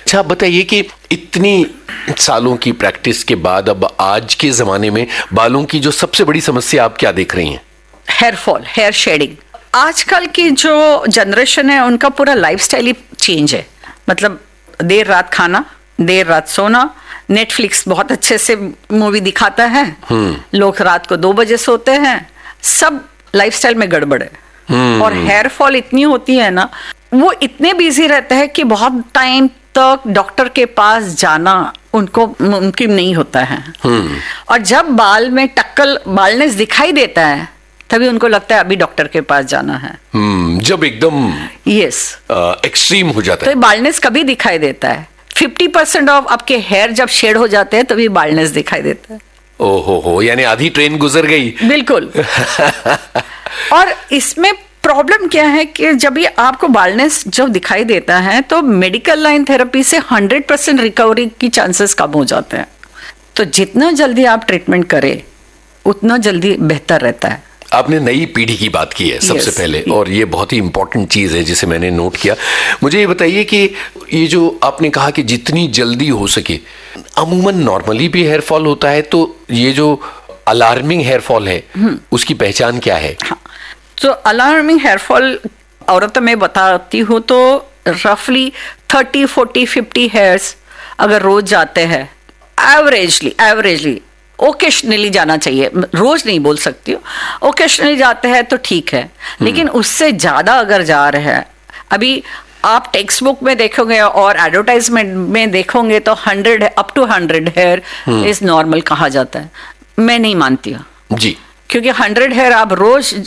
अच्छा, आप बताइए कि इतनी सालों की प्रैक्टिस के बाद अब आज के जमाने में बालों की जो सबसे बड़ी समस्या आप क्या देख रही हैं? Hair fall, hair shading. आजकल की जो जनरेशन है उनका पूरा लाइफस्टाइल ही चेंज है। मतलब देर रात खाना, देर रात सोना, नेटफ्लिक्स बहुत अच्छे से मूवी दिखाता है, लोग रात को 2 बजे सोते हैं, सब लाइफस्टाइल में गड़बड़ है। और हेयर फॉल इतनी होती है ना, वो इतने बिजी रहते हैं कि बहुत टाइम तक डॉक्टर के पास जाना उनको मुमकिन नहीं होता है। और जब बाल में टक्कल, बालनेस दिखाई देता है, तभी उनको लगता है अभी डॉक्टर के पास जाना है। जब एकदम एक्सट्रीम हो जाता है तो बालनेस कभी दिखाई देता है। 50% ऑफ आपके हेयर जब शेड हो जाते हैं तभी बालनेस दिखाई देता है। ओहो, यानी आधी ट्रेन गुजर गई। बिल्कुल। और इसमें प्रॉब्लम क्या है कि जब भी आपको बालनेस जब दिखाई देता है तो मेडिकल लाइन थेरेपी से 100% रिकवरी की चांसेस कम हो जाते हैं। तो जितना जल्दी आप ट्रीटमेंट करें उतना जल्दी बेहतर रहता है। आपने नई पीढ़ी की बात की है सबसे पहले, और ये बहुत ही इंपॉर्टेंट चीज है जिसे मैंने नोट किया। मुझे ये बताइए कि ये जो आपने कहा कि जितनी जल्दी हो सके, अमूमन नॉर्मली भी हेयर फॉल होता है, तो ये जो अलार्मिंग हेयर फॉल है उसकी पहचान क्या है? हाँ, तो अलार्मिंग हेयर फॉल औरतों में बताती हूँ तो रफली 30, 40, 50 हेयर्स अगर रोज जाते हैं, एवरेजली ओकेशनली जाना चाहिए, रोज नहीं बोल सकती हूँ, ओकेशनली जाते हैं तो ठीक है। लेकिन उससे ज्यादा अगर जा रहे हैं, अभी आप टेक्स्ट बुक में देखोगे और एडवर्टाइजमेंट में देखोगे तो 100 up to 100 here is normal कहा जाता है। मैं नहीं मानती हूँ जी, क्योंकि 100 हेयर आप रोज